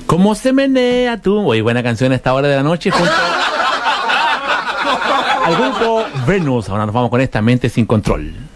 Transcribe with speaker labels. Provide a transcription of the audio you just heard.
Speaker 1: ¿Cómo se menea tú? Oye, buena canción a esta hora de la noche junto al grupo Venus. Ahora nos vamos con esta Mente Sin Control.